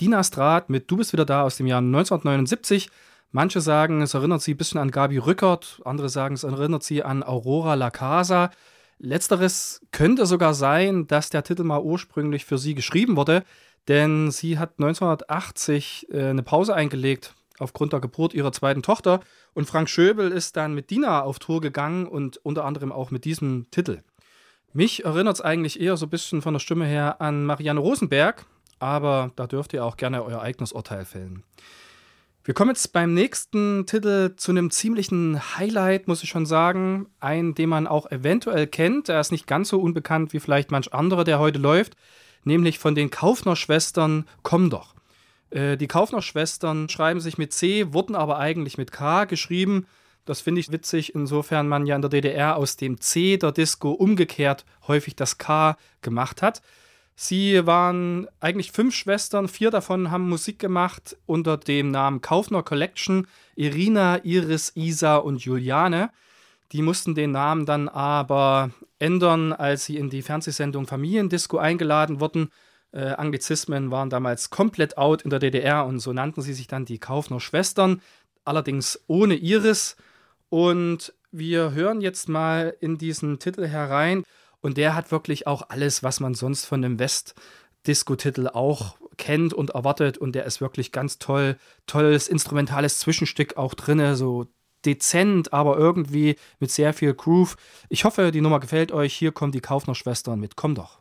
Dina Straat mit Du bist wieder da aus dem Jahr 1979. Manche sagen, es erinnert sie ein bisschen an Gabi Rückert, andere sagen, es erinnert sie an Aurora La Casa. Letzteres könnte sogar sein, dass der Titel mal ursprünglich für sie geschrieben wurde, denn sie hat 1980 eine Pause eingelegt aufgrund der Geburt ihrer zweiten Tochter und Frank Schöbel ist dann mit Dina auf Tour gegangen und unter anderem auch mit diesem Titel. Mich erinnert es eigentlich eher so ein bisschen von der Stimme her an Marianne Rosenberg, aber da dürft ihr auch gerne euer eigenes Urteil fällen. Wir kommen jetzt beim nächsten Titel zu einem ziemlichen Highlight, muss ich schon sagen. Einen, den man auch eventuell kennt. Er ist nicht ganz so unbekannt wie vielleicht manch anderer, der heute läuft. Nämlich von den Kaufner-Schwestern Komm doch. Die Kaufner-Schwestern schreiben sich mit C, wurden aber eigentlich mit K geschrieben. Das finde ich witzig, insofern man ja in der DDR aus dem C der Disco umgekehrt häufig das K gemacht hat. Sie waren eigentlich 5 Schwestern, 4 davon haben Musik gemacht unter dem Namen Kaufner Collection, Irina, Iris, Isa und Juliane. Die mussten den Namen dann aber ändern, als sie in die Fernsehsendung Familiendisco eingeladen wurden. Anglizismen waren damals komplett out in der DDR und so nannten sie sich dann die Kaufner Schwestern, allerdings ohne Iris. Und wir hören jetzt mal in diesen Titel herein. Und der hat wirklich auch alles, was man sonst von einem West-Disco-Titel auch kennt und erwartet. Und der ist wirklich ganz toll. Tolles instrumentales Zwischenstück auch drin, so dezent, aber irgendwie mit sehr viel Groove. Ich hoffe, die Nummer gefällt euch. Hier kommen die Kaufner Schwestern mit Komm doch.